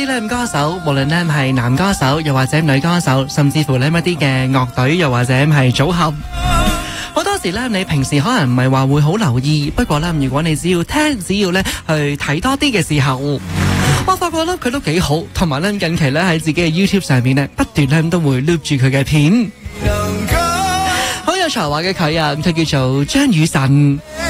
啲咧歌手，無論咧係男歌手又或者女歌手，甚至乎呢一啲嘅樂隊又或者係組合，好多時咧你平時可能唔係話會好留意，不過咧如果你只要聽，只要咧去睇多啲嘅時候，我發覺咧佢都幾好，同埋咧近期咧喺自己嘅 YouTube 上面咧不斷咧都會 loop 住佢嘅片，好有才華嘅佢啊，佢叫做張雨晨。